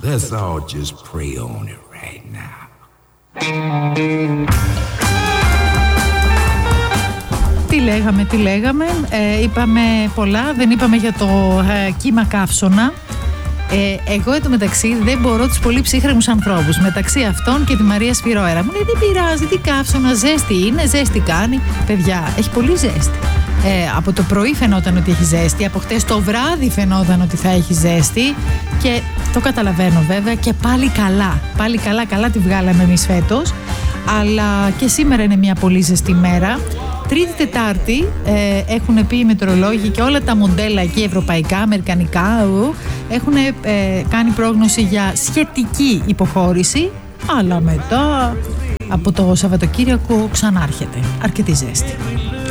Let's all just pray on it right now. Τι λέγαμε, είπαμε πολλά, δεν είπαμε για το κύμα καύσωνα. Εγώ εντωμεταξύ δεν μπορώ τους πολύ ψύχρεμους ανθρώπους, μεταξύ αυτών και τη Μαρία Σφυρόερα. Μου λέει δεν πειράζει, τι καύσωνα, ζέστη είναι, ζέστη κάνει. Παιδιά, έχει πολύ ζέστη. Από το πρωί φαινόταν ότι έχει ζέστη, από χτες το βράδυ φαινόταν ότι θα έχει ζέστη και το καταλαβαίνω βέβαια και πάλι καλά τη βγάλαμε εμείς φέτος, αλλά και σήμερα είναι μια πολύ ζεστή μέρα. Τρίτη, Τετάρτη έχουν πει οι μετεωρολόγοι και όλα τα μοντέλα εκεί ευρωπαϊκά, αμερικανικά έχουν κάνει πρόγνωση για σχετική υποχώρηση, αλλά μετά από το Σαββατοκύριακο ξανάρχεται αρκετή ζέστη.